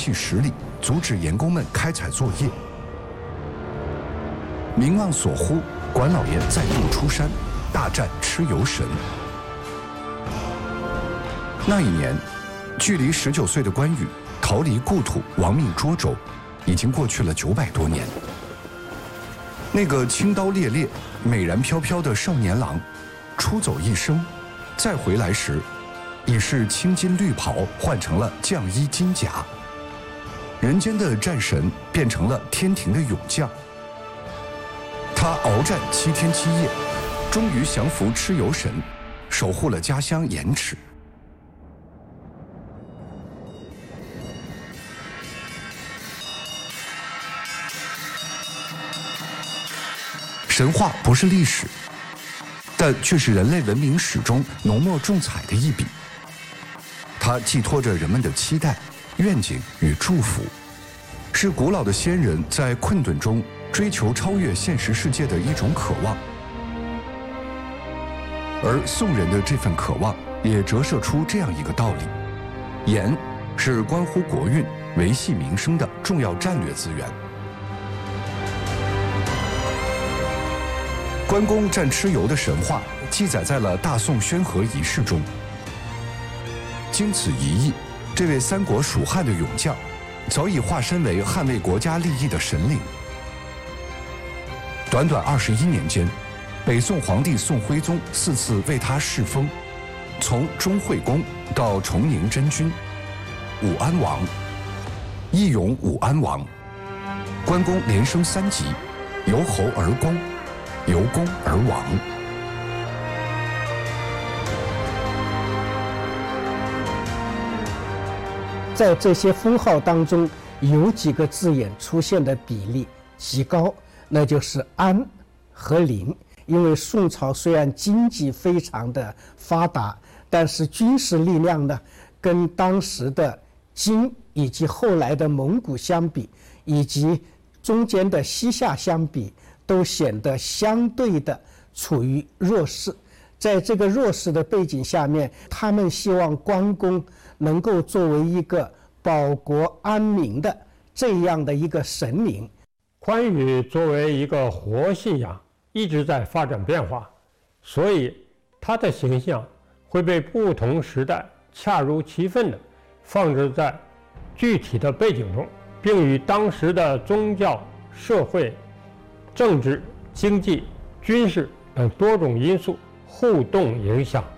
弃十里，阻止盐工们开采作业。民望所呼，管老爷再度出山，大战蚩尤神。那一年，距离19岁的关羽逃离故土，亡命涿州，已经过去了900多年。那个青刀猎猎、美髯飘飘的少年郎，出走一生，再回来时，已是青金绿袍换成了绛衣金甲。人间的战神变成了天庭的勇将。他鏖战7天7夜，终于降服蚩尤神，守护了家乡盐池。神话不是历史，但却是人类文明史中浓墨重彩的一笔。它寄托着人们的期待、愿景与祝福，是古老的先人在困顿中追求超越现实世界的一种渴望。而宋人的这份渴望也折射出这样一个道理：盐是关乎国运、维系民生的重要战略资源。关公战蚩尤的神话记载在了大宋宣和仪式中。经此一役，这位三国蜀汉的勇将早已化身为捍卫国家利益的神灵。短短21年间，北宋皇帝宋徽宗4次为他侍封，从钟会公到崇宁真君、武安王、义勇武安王。关公连升3级，由侯而公，由公而王。 在这些封号当中，有几个字眼出现的比例极高，那就是安和林。因为宋朝虽然经济非常的发达，但是军事力量呢，跟当时的金以及后来的蒙古相比，以及中间的西夏相比，都显得相对的处于弱势。在这个弱势的背景下面，他们希望关公能够作为一个保国安民的这样的一个神灵。 关羽作为一个活信仰，一直在发展变化，所以他的形象会被不同时代恰如其分地放置在具体的背景中，并与当时的宗教、社会、政治、经济、军事等多种因素互动影响。